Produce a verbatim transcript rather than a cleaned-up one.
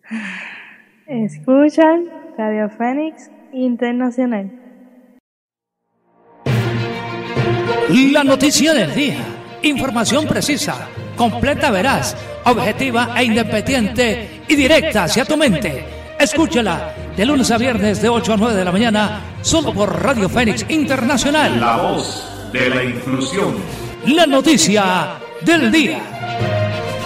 Escuchan Radio Fénix Internacional. La noticia del día. Información precisa, completa, veraz, objetiva e independiente y directa hacia tu mente. Escúchala de lunes a viernes de ocho a nueve de la mañana, solo por Radio Fénix Internacional. La voz de la inclusión. La noticia del día.